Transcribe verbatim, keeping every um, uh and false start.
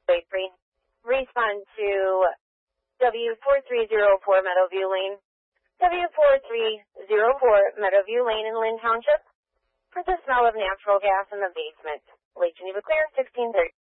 wait free. Respond to W four three zero four Meadowview Lane. W four three zero four Meadowview Lane in Lynn Township for the smell of natural gas in the basement. Lake Geneva Clear, sixteen thirty.